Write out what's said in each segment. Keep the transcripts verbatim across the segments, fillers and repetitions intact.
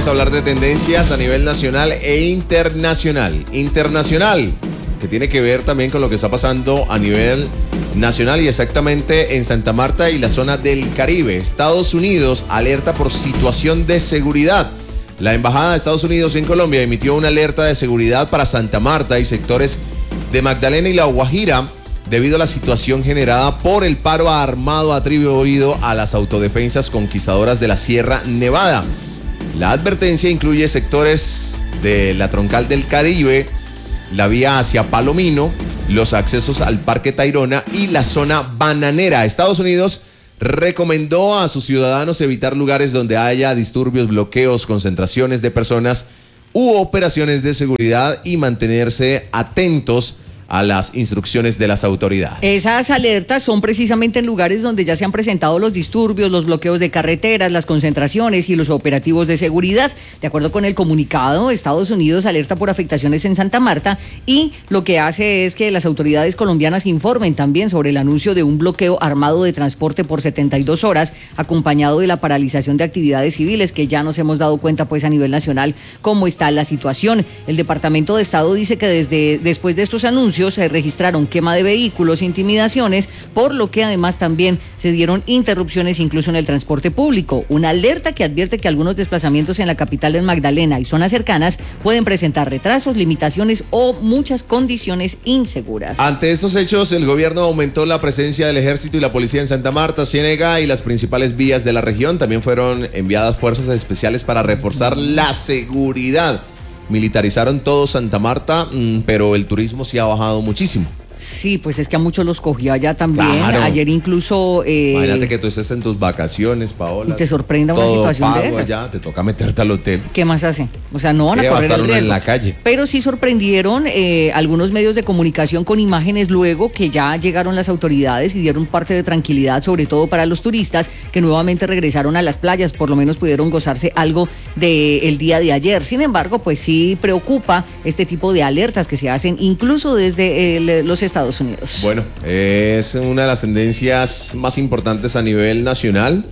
vamos a hablar de tendencias a nivel nacional e internacional. Internacional, que tiene que ver también con lo que está pasando a nivel nacional y exactamente en Santa Marta y la zona del Caribe. Estados Unidos alerta por situación de seguridad. La Embajada de Estados Unidos en Colombia emitió una alerta de seguridad para Santa Marta y sectores de Magdalena y La Guajira debido a la situación generada por el paro armado atribuido a las autodefensas conquistadoras de la Sierra Nevada. La advertencia incluye sectores de la Troncal del Caribe, la vía hacia Palomino, los accesos al Parque Tayrona y la zona bananera. Estados Unidos recomendó a sus ciudadanos evitar lugares donde haya disturbios, bloqueos, concentraciones de personas u operaciones de seguridad y mantenerse atentos a las instrucciones de las autoridades. Esas alertas son precisamente en lugares donde ya se han presentado los disturbios, los bloqueos de carreteras, las concentraciones y los operativos de seguridad. De acuerdo con el comunicado, Estados Unidos alerta por afectaciones en Santa Marta y lo que hace es que las autoridades colombianas informen también sobre el anuncio de un bloqueo armado de transporte por setenta y dos horas, acompañado de la paralización de actividades civiles, que ya nos hemos dado cuenta pues a nivel nacional cómo está la situación. El Departamento de Estado dice que desde después de estos anuncios se registraron quema de vehículos, intimidaciones, por lo que además también se dieron interrupciones incluso en el transporte público. Una alerta que advierte que algunos desplazamientos en la capital del Magdalena y zonas cercanas pueden presentar retrasos, limitaciones o muchas condiciones inseguras. Ante estos hechos, el gobierno aumentó la presencia del ejército y la policía en Santa Marta, Ciénega y las principales vías de la región. También fueron enviadas fuerzas especiales para reforzar la seguridad. Militarizaron todo Santa Marta, pero el turismo sí ha bajado muchísimo. Sí, pues es que a muchos los cogió allá también. Claro. Ayer incluso... Eh, Imagínate que tú estés en tus vacaciones, Paola. Y te sorprenda una situación de esas. Allá, te toca meterte al hotel. ¿Qué más hace? O sea, no van a correr el riesgo. En la calle. Pero sí sorprendieron eh, algunos medios de comunicación con imágenes luego que ya llegaron las autoridades y dieron parte de tranquilidad, sobre todo para los turistas que nuevamente regresaron a las playas. Por lo menos pudieron gozarse algo del día de ayer. Sin embargo, pues sí preocupa este tipo de alertas que se hacen incluso desde el, los Estados Unidos. Bueno, es una de las tendencias más importantes a nivel nacional,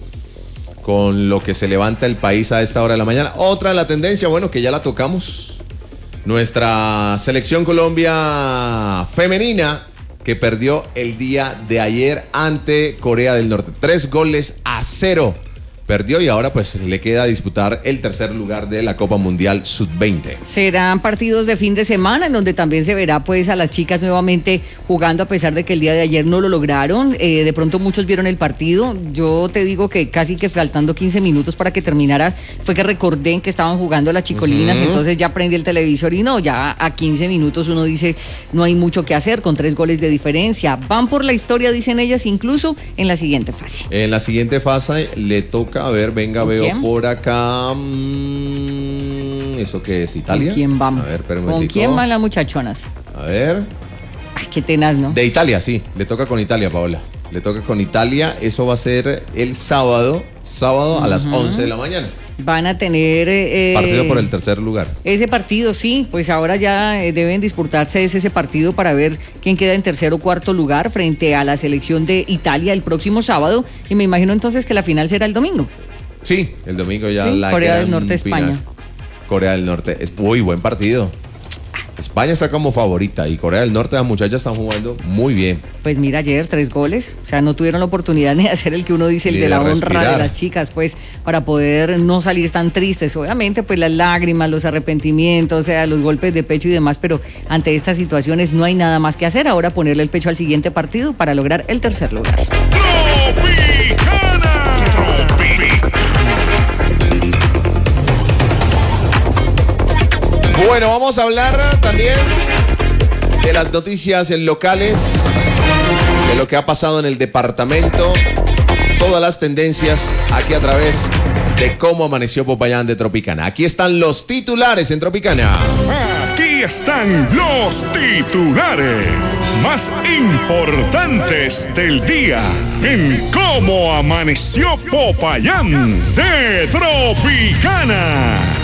con lo que se levanta el país a esta hora de la mañana. Otra de la tendencia, bueno, que ya la tocamos, nuestra selección Colombia femenina, que perdió el día de ayer ante Corea del Norte. Tres goles a cero. Perdió y ahora pues le queda disputar el tercer lugar de la Copa Mundial sub veinte. Serán partidos de fin de semana en donde también se verá pues a las chicas nuevamente jugando, a pesar de que el día de ayer no lo lograron. Eh, de pronto muchos vieron el partido. Yo te digo que casi que faltando quince minutos para que terminara fue que recordé que estaban jugando las chicolinas, uh-huh. Entonces ya prendí el televisor y no, ya a quince minutos uno dice no hay mucho que hacer con tres goles de diferencia. Van por la historia, dicen ellas, incluso en la siguiente fase. En la siguiente fase le toca. A ver, venga, veo ¿quién? Por acá. Mmm, ¿Eso qué es? ¿Italia? ¿Con quién vamos? A ver, ¿Con quién van las muchachonas? A ver. Ay, qué tenaz, ¿no? De Italia, sí. Le toca con Italia, Paola. Le toca con Italia. Eso va a ser el sábado. Sábado uh-huh. a las once de la mañana. Van a tener... Eh, partido por el tercer lugar. Ese partido, sí, pues ahora ya eh, deben disputarse ese, ese partido para ver quién queda en tercer o cuarto lugar frente a la selección de Italia el próximo sábado. Y me imagino entonces que la final será el domingo. Sí, el domingo ya sí, la Corea del Norte, final. España. Corea del Norte, es muy buen partido. España está como favorita y Corea del Norte, las muchachas están jugando muy bien. Pues mira, ayer tres goles, o sea, no tuvieron la oportunidad ni de hacer el que uno dice, el de, de la respirar. Honra de las chicas, pues, para poder no salir tan tristes. Obviamente, pues las lágrimas, los arrepentimientos, o sea, los golpes de pecho y demás, pero ante estas situaciones no hay nada más que hacer. Ahora ponerle el pecho al siguiente partido para lograr el tercer lugar. Bueno, vamos a hablar también de las noticias locales, de lo que ha pasado en el departamento, todas las tendencias aquí a través de cómo amaneció Popayán de Tropicana. Aquí están los titulares en Tropicana. Aquí están los titulares más importantes del día en cómo amaneció Popayán de Tropicana.